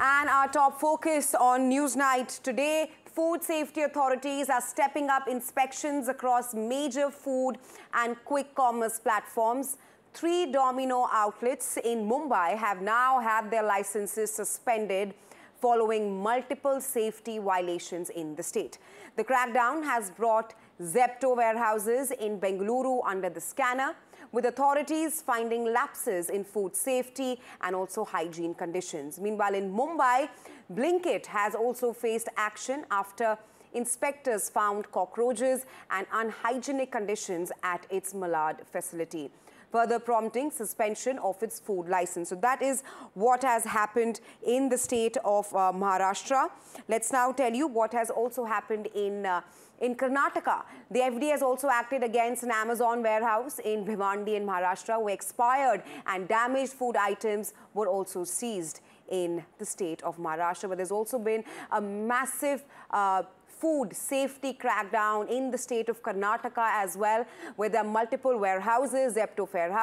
And our top focus on Newsnight today, food safety authorities are stepping up inspections across major food and quick commerce platforms. 3 Domino outlets in Mumbai have now had their licenses suspended following multiple safety violations in the state. The crackdown has brought Zepto warehouses in Bengaluru under the scanner, with authorities finding lapses in food safety and also hygiene conditions. Meanwhile, in Mumbai, Blinkit has also faced action after inspectors found cockroaches and unhygienic conditions at its Malad facility, further prompting suspension of its food license. So that is what has happened in the state of Maharashtra. Let's now tell you what has also happened in Karnataka. The FD has also acted against an Amazon warehouse in Bhiwandi in Maharashtra, where expired and damaged food items were also seized in the state of Maharashtra. But there's also been a massive food safety crackdown in the state of Karnataka as well, where there are multiple warehouses, Zepto warehouse.